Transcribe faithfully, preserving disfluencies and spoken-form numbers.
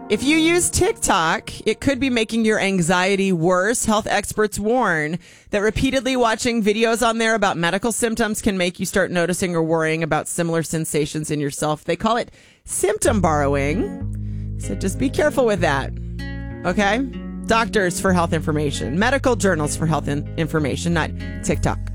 If you use TikTok, it could be making your anxiety worse. Health experts warn that repeatedly watching videos on there about medical symptoms can make you start noticing or worrying about similar sensations in yourself. They call it symptom borrowing. So just be careful with that. Okay? Doctors for health information. Medical journals for health in- information, not TikTok.